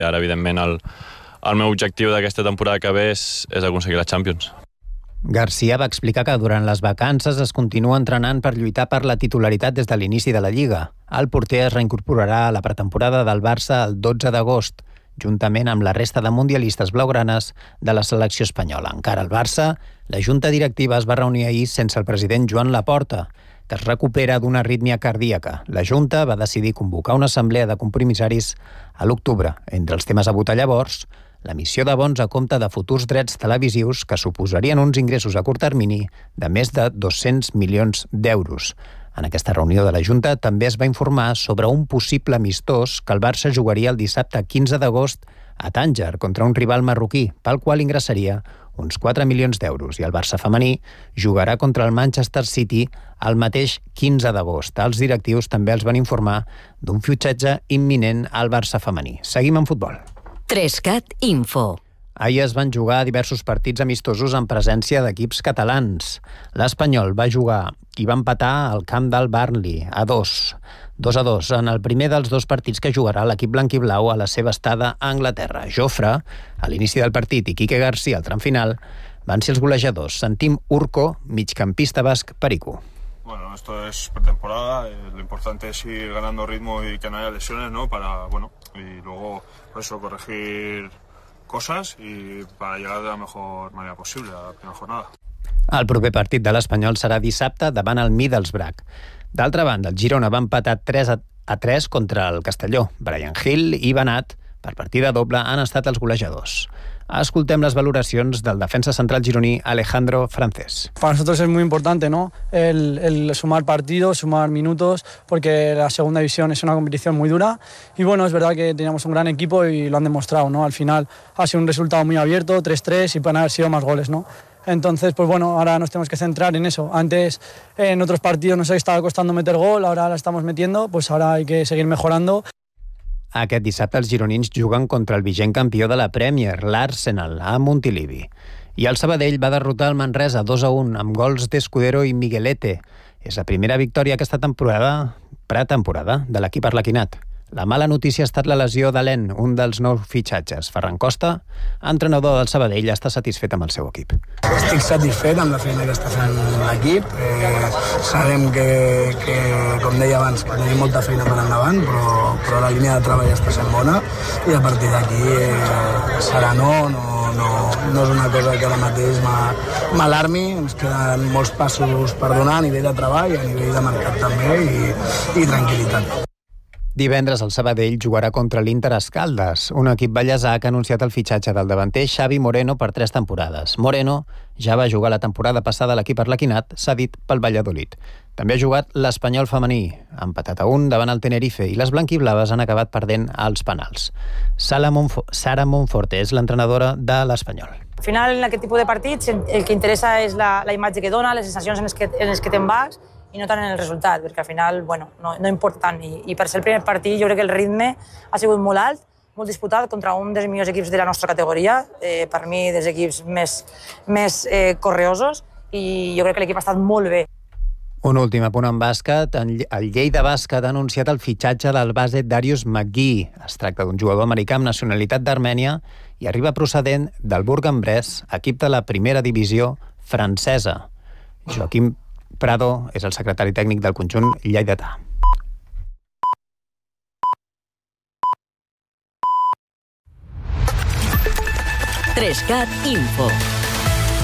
I ara, evidentment, el meu objectiu d'aquesta temporada que ve és aconseguir la Champions. Garcia va explicar que durant les vacances es continua entrenant per lluitar per la titularitat des de l'inici de la Lliga. El porter es reincorporarà a la pretemporada del Barça el 12 d'agost, juntament amb la resta de mundialistes blaugranes de la selecció espanyola. Encara al Barça, la junta directiva es va reunir ahir sense el president Joan Laporta, que es recupera d'una arrítmia cardíaca. La junta va decidir convocar una assemblea de compromissaris a l'octubre. Entre els temes a votar llavors, l'emissió de bons a compte de futurs drets televisius que suposarien uns ingressos a curt termini de més de 200 milions d'euros. En aquesta reunió de la Junta també es va informar sobre un possible amistós que el Barça jugaria el dissabte 15 d'agost a Tànger contra un rival marroquí, pel qual ingressaria uns 4 milions d'euros, i el Barça femení jugarà contra el Manchester City el mateix 15 d'agost. Els directius també els van informar d'un fitxatge imminent al Barça femení. Seguim en futbol. 3CAT Info. Ahir es van jugar diversos partits amistosos en presència d'equips catalans. L'Espanyol va jugar i va empatar al camp del Burnley a 2-2 en el primer dels dos partits que jugarà l'equip blanquiblau a la seva estada a Anglaterra. Jofre, a l'inici del partit, i Quique García al tram final van ser els golejadors. Sentim Urco, migcampista basc perico. Bueno, esto es pretemporada, lo importante es ir ganando ritmo y que no haya lesiones, ¿no? Y luego, por eso, corregir cosas y para llegar de la mejor manera posible a la primera jornada. El proper partit de l'Espanyol serà dissabte davant el Middlesbrough. D'altra banda, el Girona va empatar 3-3 contra el Castelló. Brian Hill i Benat, per partida doble, han estat els golejadors. Escoltem les valoracions del defensa central gironí Alejandro Francés. Para nosotros es muy importante, ¿no? El sumar partidos, sumar minutos, porque la segunda división es una competición muy dura. Y bueno, es verdad que teníamos un gran equipo y lo han demostrado, ¿no? Al final ha sido un resultado muy abierto, 3-3, y pueden haber sido más goles, ¿no? Entonces, pues bueno, ahora nos tenemos que centrar en eso. Antes, en otros partidos nos estaba costando meter gol, ahora la estamos metiendo, pues ahora hay que seguir mejorando. Aquest dissabte els gironins juguen contra el vigent campió de la Premier, l'Arsenal, a Montilivi. I el Sabadell va derrotar el Manresa 2-1 amb gols d'Escudero i Miguelete. És la primera victòria aquesta pretemporada de l'equip arlequinat. La mala notícia ha estat la lesió d'Alen, un dels nous fitxatges. Ferran Costa, entrenador del Sabadell, està satisfet amb el seu equip. Estic satisfet amb la feina que està fent l'equip. Sabem que, com deia abans, que tenim molta feina per endavant, però la línia de treball està sent bona i a partir d'aquí serà no és una cosa que ara mateix m'alarmi. Ens queden molts passos per donar a nivell de treball, a nivell de mercat també i tranquil·litat. Divendres el Sabadell jugarà contra l'Inter Escaldes, un equip ballesà que ha anunciat el fitxatge del davanter Xavi Moreno per 3 temporades. Moreno ja va jugar la temporada passada a l'equip arlequinat, cedit pel Valladolid. També ha jugat l'Espanyol femení, empatat a 1 davant el Tenerife, i les blanquiblaves han acabat perdent als penals. Sara Monforte és l'entrenadora de l'Espanyol. Al final, en aquest tipus de partits, el que interessa és la imatge que dona, les sensacions en les que te'n vas, i no tant en el resultat, perquè al final no importa tant. I per ser el primer partit jo crec que el ritme ha sigut molt alt, molt disputat contra un dels millors equips de la nostra categoria, per mi dels equips més correosos, i jo crec que l'equip ha estat molt bé. Un últim apunt en bàsquet. El Lleida Bàsquet ha anunciat el fitxatge del base Darius McGee. Es tracta d'un jugador americà amb nacionalitat d'Armènia i arriba procedent del Bourg-en-Bresse, equip de la primera divisió francesa. Joaquim Prado és el secretari tècnic del conjunt lleidatà. Trescat Info.